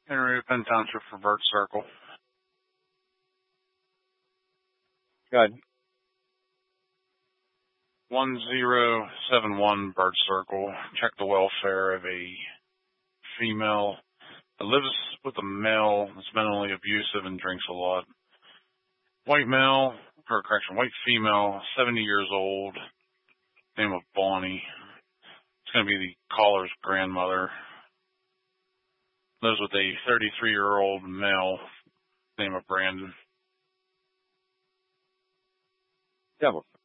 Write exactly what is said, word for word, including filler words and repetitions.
Henry Penn Township for Burt Circle. Good. one zero seven one Burt Circle. Check the welfare of a female that lives with a male that's mentally abusive and drinks a lot. White male, or correction, white female, seventy years old, name of Bonnie. It's going to be the caller's grandmother. Lives with a thirty-three-year-old male, name of Brandon. Double.